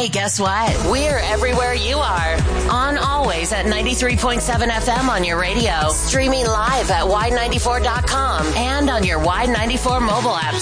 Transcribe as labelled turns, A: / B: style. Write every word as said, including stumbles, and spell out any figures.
A: Hey, guess what? We're everywhere you are. On always at ninety-three point seven F M on your radio. Streaming live at Y ninety-four dot com and on your Y ninety-four mobile app